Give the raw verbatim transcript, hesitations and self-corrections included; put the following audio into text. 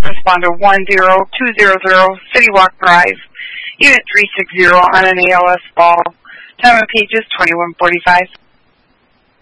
responder one zero two zero zero, City Walk Drive, Unit three six zero on an A L S ball. Time of pages twenty-one forty-five.